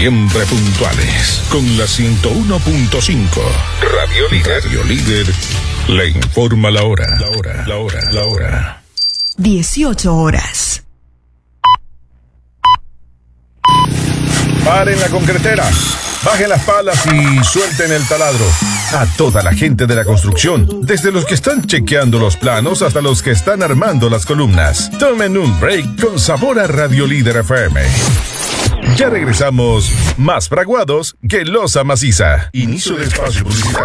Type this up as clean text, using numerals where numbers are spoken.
Siempre puntuales con la 101.5. Radio Líder. Radio Líder le informa la hora. La hora. 18 horas. Paren la concretera, bajen las palas y suelten el taladro. A toda la gente de la construcción, desde los que están chequeando los planos hasta los que están armando las columnas. Tomen un break con sabor a Radio Líder FM. Ya regresamos, más fraguados que losa maciza. Inicio de espacio publicitario.